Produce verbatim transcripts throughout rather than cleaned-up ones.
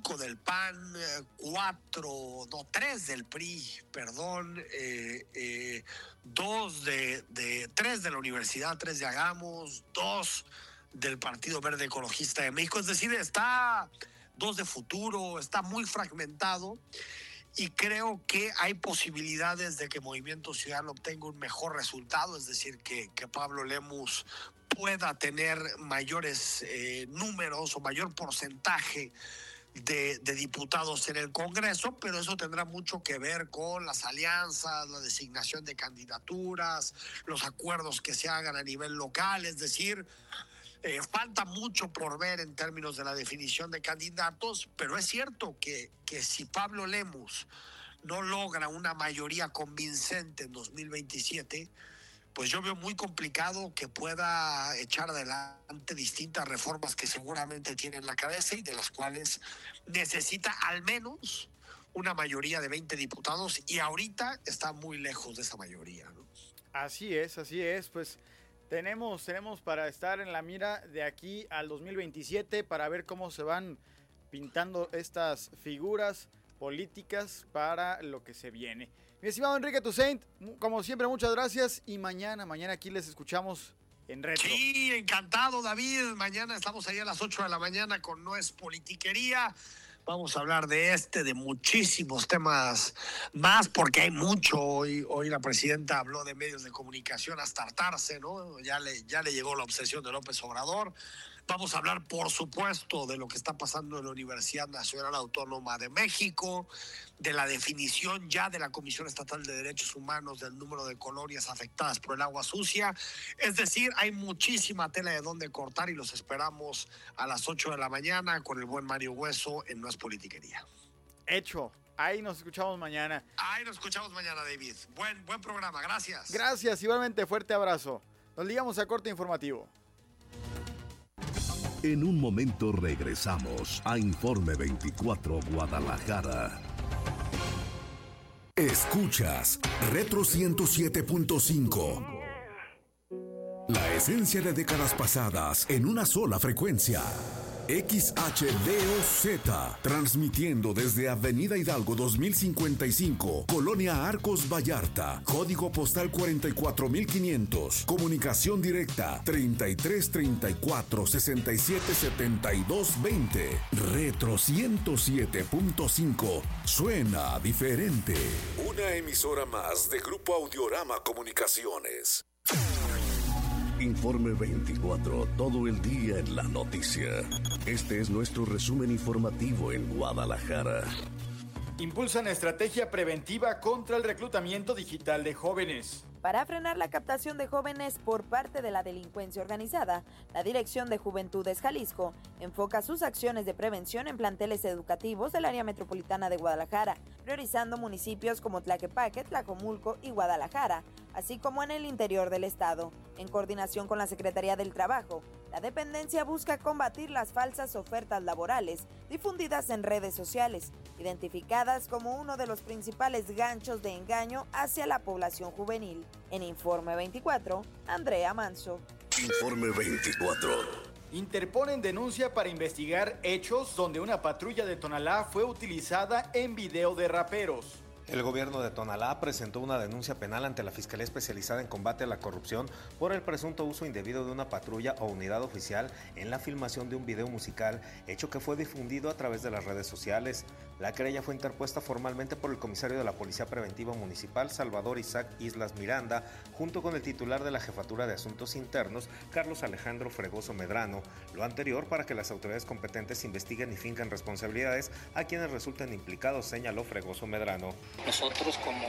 cinco del P A N, eh, cuatro, no, tres del P R I, perdón, eh, eh, dos de, de, tres de la universidad, tres de Hagamos, dos del Partido Verde Ecologista de México. Es decir, está dos de Futuro, está muy fragmentado. Y creo que hay posibilidades de que Movimiento Ciudadano obtenga un mejor resultado, es decir, que, que Pablo Lemus pueda tener mayores eh, números o mayor porcentaje de, de diputados en el Congreso, pero eso tendrá mucho que ver con las alianzas, la designación de candidaturas, los acuerdos que se hagan a nivel local, es decir, Eh, falta mucho por ver en términos de la definición de candidatos, pero es cierto que, que si Pablo Lemus no logra una mayoría convincente en dos mil veintisiete, pues yo veo muy complicado que pueda echar adelante distintas reformas que seguramente tiene en la cabeza y de las cuales necesita al menos una mayoría de veinte diputados, y ahorita está muy lejos de esa mayoría, ¿no? Así es, así es, pues Tenemos, tenemos para estar en la mira de aquí al dos mil veintisiete para ver cómo se van pintando estas figuras políticas para lo que se viene. Mi estimado Enrique Toussaint, como siempre, muchas gracias, y mañana, mañana aquí les escuchamos en Retro. Sí, encantado, David. Mañana estamos ahí a las ocho de la mañana con No es Politiquería. Vamos a hablar de este, de muchísimos temas más, porque hay mucho. Hoy, hoy la presidenta habló de medios de comunicación hasta hartarse, ¿no? Ya le, ya le llegó la obsesión de López Obrador. Vamos a hablar, por supuesto, de lo que está pasando en la Universidad Nacional Autónoma de México, de la definición ya de la Comisión Estatal de Derechos Humanos del número de colonias afectadas por el agua sucia. Es decir, hay muchísima tela de dónde cortar y los esperamos a las ocho de la mañana con el buen Mario Hueso en No es Politiquería. Hecho. Ahí nos escuchamos mañana. Ahí nos escuchamos mañana, David. Buen, buen programa. Gracias. Gracias. Igualmente, fuerte abrazo. Nos ligamos a corte informativo. En un momento regresamos a Informe veinticuatro Guadalajara. Escuchas Retro ciento siete punto cinco. La esencia de décadas pasadas en una sola frecuencia. X H D O Z, transmitiendo desde Avenida Hidalgo dos mil cincuenta y cinco, Colonia Arcos Vallarta, código postal cuarenta y cuatro mil quinientos, comunicación directa treinta y tres treinta y cuatro sesenta y siete setenta y dos veinte. Retro ciento siete punto cinco, suena diferente. Una emisora más de Grupo Audiorama Comunicaciones. Informe veinticuatro, todo el día en la noticia. Este es nuestro resumen informativo en Guadalajara. Impulsan estrategia preventiva contra el reclutamiento digital de jóvenes. Para frenar la captación de jóvenes por parte de la delincuencia organizada, la Dirección de Juventudes Jalisco enfoca sus acciones de prevención en planteles educativos del área metropolitana de Guadalajara, priorizando municipios como Tlaquepaque, Tlajomulco y Guadalajara, así como en el interior del estado. En coordinación con la Secretaría del Trabajo, la dependencia busca combatir las falsas ofertas laborales difundidas en redes sociales, identificadas como uno de los principales ganchos de engaño hacia la población juvenil. En Informe veinticuatro, Andrea Manso. Informe veinticuatro. Interponen denuncia para investigar hechos donde una patrulla de Tonalá fue utilizada en video de raperos. El gobierno de Tonalá presentó una denuncia penal ante la Fiscalía Especializada en Combate a la Corrupción por el presunto uso indebido de una patrulla o unidad oficial en la filmación de un video musical, hecho que fue difundido a través de las redes sociales. La querella fue interpuesta formalmente por el comisario de la Policía Preventiva Municipal, Salvador Isaac Islas Miranda, junto con el titular de la Jefatura de Asuntos Internos, Carlos Alejandro Fregoso Medrano. Lo anterior para que las autoridades competentes investiguen y fincan responsabilidades a quienes resulten implicados, señaló Fregoso Medrano. Nosotros como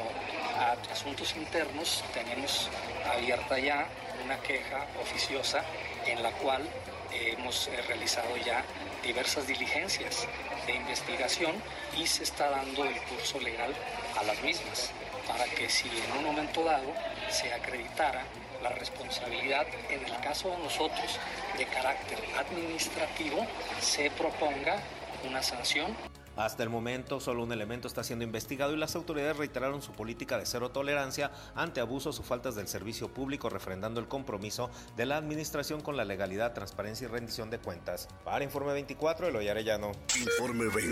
Asuntos Internos tenemos abierta ya una queja oficiosa en la cual hemos realizado ya diversas diligencias de investigación y se está dando el curso legal a las mismas para que si en un momento dado se acreditara la responsabilidad, en el caso de nosotros de carácter administrativo, se proponga una sanción. Hasta el momento, solo un elemento está siendo investigado y las autoridades reiteraron su política de cero tolerancia ante abusos o faltas del servicio público, refrendando el compromiso de la administración con la legalidad, transparencia y rendición de cuentas. Para Informe veinticuatro, Eloy Arellano. Informe veinticuatro.